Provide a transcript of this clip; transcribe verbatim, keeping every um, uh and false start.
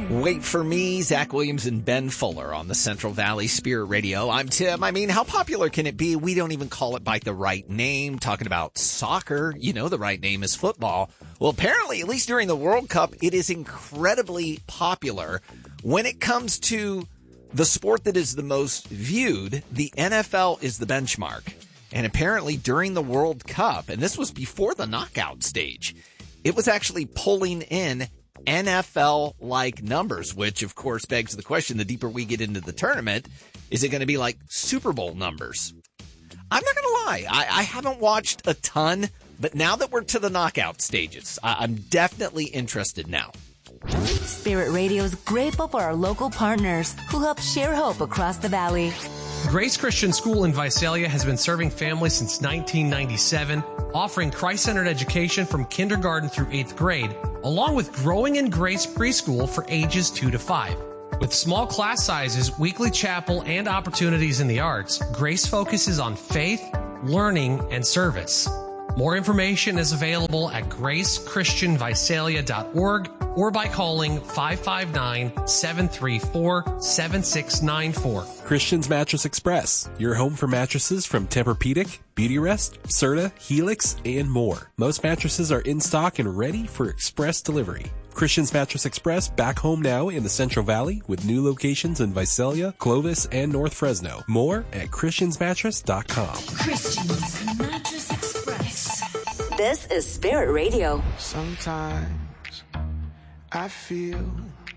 Wait for me, Zach Williams and Ben Fuller on the Central Valley Spirit Radio. I'm Tim. I mean, how popular can it be? We don't even call it by the right name. Talking about soccer, you know the right name is football. Well, apparently, at least during the World Cup, it is incredibly popular. When it comes to the sport that is the most viewed, the N F L is the benchmark. And apparently during the World Cup, and this was before the knockout stage, it was actually pulling in N F L-like numbers, which, of course, begs the question, the deeper we get into the tournament, is it going to be like Super Bowl numbers? I'm not going to lie. I, I haven't watched a ton, but now that we're to the knockout stages, I, I'm definitely interested now. Spirit Radio is grateful for our local partners who help share hope across the valley. Grace Christian School in Visalia has been serving families since nineteen ninety-seven, offering Christ-centered education from kindergarten through eighth grade, along with Growing in Grace preschool for ages two to five. With small class sizes, weekly chapel, and opportunities in the arts, Grace focuses on faith, learning, and service. More information is available at grace christian visalia dot org or by calling five five nine, seven three four, seven six nine four. Christian's Mattress Express, your home for mattresses from Tempur-Pedic, Beautyrest, Serta, Helix, and more. Most mattresses are in stock and ready for express delivery. Christian's Mattress Express back home now in the Central Valley with new locations in Visalia, Clovis, and North Fresno. More at christians mattress dot com. Christian's Mattress Express. This is Spirit Radio. Sometimes I feel